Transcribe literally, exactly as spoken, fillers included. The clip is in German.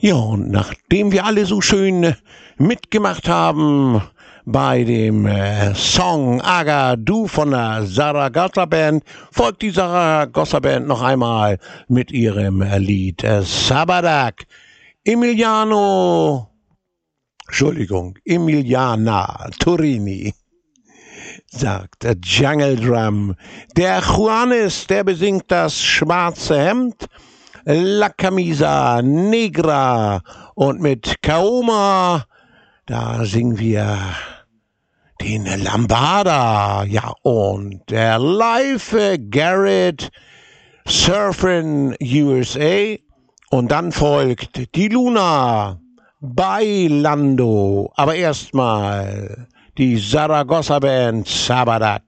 Ja, und nachdem wir alle so schön mitgemacht haben bei dem äh, Song Aga Du von der Zaragoza Band, folgt die Zaragoza Band noch einmal mit ihrem äh, Lied äh, Sabadak. Emiliano, Entschuldigung, Emiliana Turini sagt äh, Jungle Drum. Der Juanes, der besingt das schwarze Hemd, La Camisa Negra, und mit Kaoma, da singen wir den Lambada. Ja, und der Live äh, Garrett Surfin' U S A, und dann folgt die Luna Bailando. Aber erstmal die Zaragoza Band Sabadak.